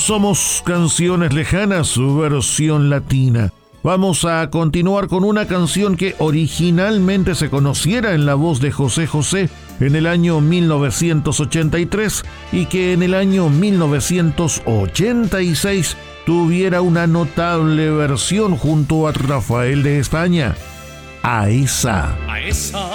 Somos Canciones Lejanas, su versión latina. Vamos a continuar con una canción que originalmente se conociera en la voz de José José en el año 1983 y que en el año 1986 tuviera una notable versión junto a Rafael de España. A esa. A esa